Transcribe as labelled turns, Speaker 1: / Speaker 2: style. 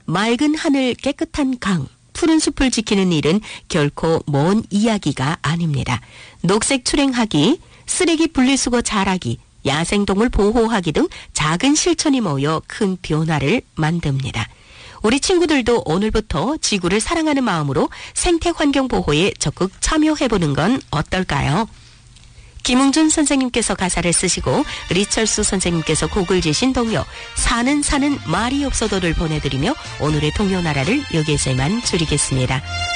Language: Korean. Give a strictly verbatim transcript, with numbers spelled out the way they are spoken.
Speaker 1: 맑은 하늘, 깨끗한 강, 푸른 숲을 지키는 일은 결코 먼 이야기가 아닙니다. 녹색 출행하기, 쓰레기 분리수거 잘하기, 야생동물 보호하기 등 작은 실천이 모여 큰 변화를 만듭니다. 우리 친구들도 오늘부터 지구를 사랑하는 마음으로 생태환경 보호에 적극 참여해보는 건 어떨까요? 김웅준 선생님께서 가사를 쓰시고 리철수 선생님께서 곡을 지신 동요 사는 사는 말이 없어도를 보내드리며 오늘의 동요 나라를 여기에서만 줄이겠습니다.